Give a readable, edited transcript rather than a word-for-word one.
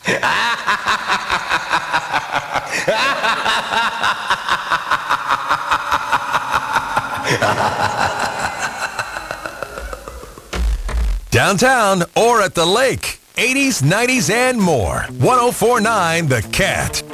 Downtown or at the lake, 80s, 90s, and more. 104.9 The Cat.